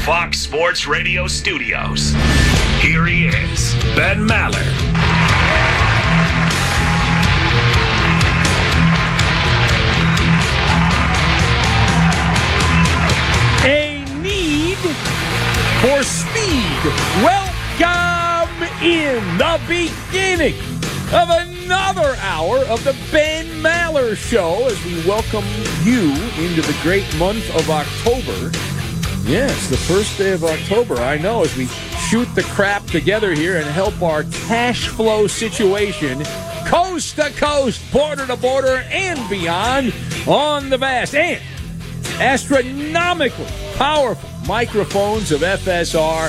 Fox Sports Radio studios. Here he is, Ben Maller. A need for speed. Welcome in the beginning of another hour of the Ben Maller Show as we welcome you into the great month of October. Yes, the first day of October, I know, as we shoot the crap together here and help our cash flow situation coast to coast, border to border, and beyond on the vast and astronomically powerful microphones of FSR,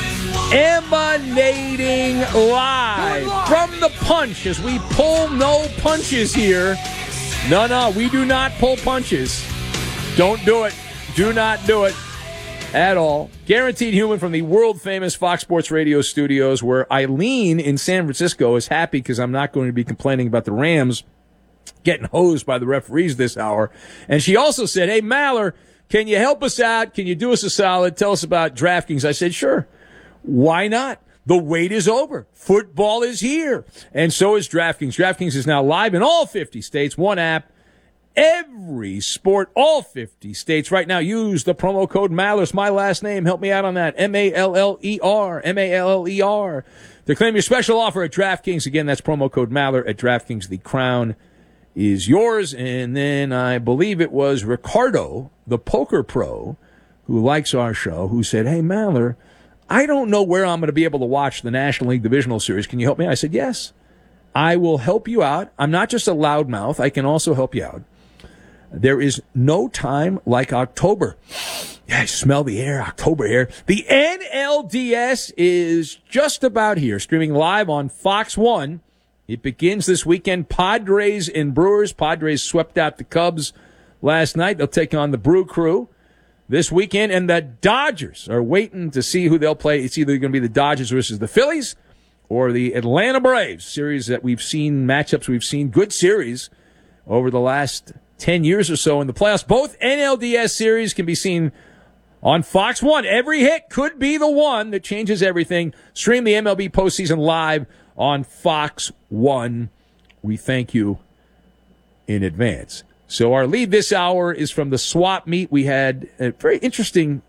emanating live from the punch as we pull no punches here. No, we do not pull punches. Don't do it. Do not do it at all. Guaranteed Human from the world-famous Fox Sports Radio studios, where Eileen in San Francisco is happy because I'm not going to be complaining about the Rams getting hosed by the referees this hour. And she also said, hey, Maller, can you help us out? Can you do us a solid? Tell us about DraftKings. I said, sure. Why not? The wait is over. Football is here. And so is DraftKings. DraftKings is now live in all 50 states. One app, every sport, all 50 states. Right now, use the promo code Maller. It's my last name. Help me out on that. M-A-L-L-E-R. M-A-L-L-E-R. To claim your special offer at DraftKings. Again, that's promo code Maller at DraftKings. The crown is yours. And then I believe it was Ricardo, the poker pro, who likes our show, who said, hey, Maller, I don't know where I'm going to be able to watch the National League Divisional Series. Can you help me? I said, yes, I will help you out. I'm not just a loudmouth. I can also help you out. There is no time like October. Yeah, I smell the air, October air. The NLDS is just about here, streaming live on Fox 1. It begins this weekend. Padres and Brewers. Padres swept out the Cubs last night. They'll take on the Brew Crew this weekend, and the Dodgers are waiting to see who they'll play. It's either going to be the Dodgers versus the Phillies or the Atlanta Braves, series that we've seen, matchups we've seen, good series over the last 10 years or so in the playoffs. Both NLDS series can be seen on Fox 1. Every hit could be the one that changes everything. Stream the MLB postseason live on Fox 1. We thank you in advance. So our lead this hour is from the swap meet. We had a very interesting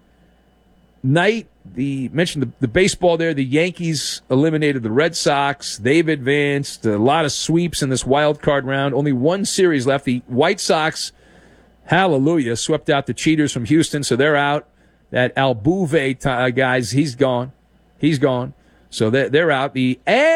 night. Mentioned the baseball there. The Yankees eliminated the Red Sox. They've advanced. A lot of sweeps in this wild card round. Only one series left. The White Sox, hallelujah, swept out the cheaters from Houston, so they're out. That Altuve guys, he's gone. He's gone. So they're out. The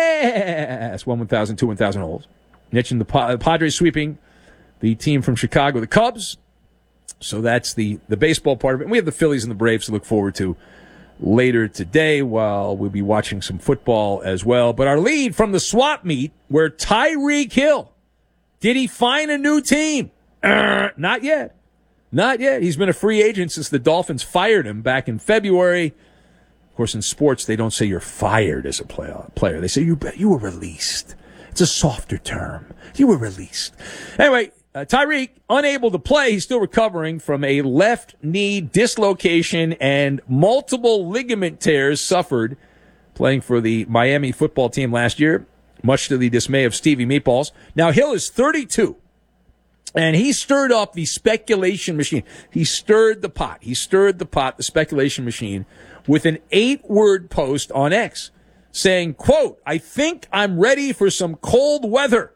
ass 1,000, 2,000 holes. Mentioned the Padres sweeping the team from Chicago, the Cubs. So that's the baseball part of it. And we have the Phillies and the Braves to look forward to later today, while we'll be watching some football as well. But our lead from the swap meet, where Tyreek Hill, did he find a new team? Not yet. Not yet. He's been a free agent since the Dolphins fired him back in February. Of course, in sports, they don't say you're fired as a player. They say you were released. It's a softer term. You were released. Anyway, Tyreek, unable to play. He's still recovering from a left knee dislocation and multiple ligament tears suffered playing for the Miami football team last year, much to the dismay of Stevie Meatballs. Now, Hill is 32, and he stirred up the speculation machine. He stirred the pot. The speculation machine, with an 8-word post on X saying, quote, I think I'm ready for some cold weather,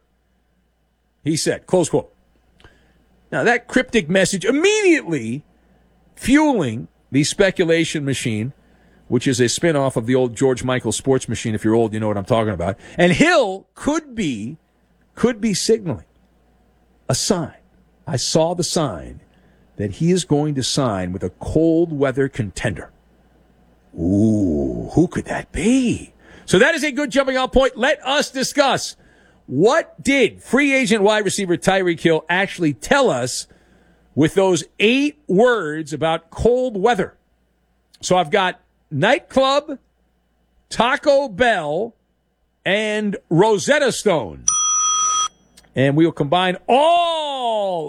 he said, close quote. Now, that cryptic message immediately fueling the speculation machine, which is a spinoff of the old George Michael sports machine. If you're old, you know what I'm talking about. And Hill could be signaling a sign. I saw the sign that he is going to sign with a cold weather contender. Ooh, who could that be? So that is a good jumping off point. Let us discuss, what did free agent wide receiver Tyreek Hill actually tell us with those 8 words about cold weather? So I've got nightclub, Taco Bell, and Rosetta Stone. And we will combine all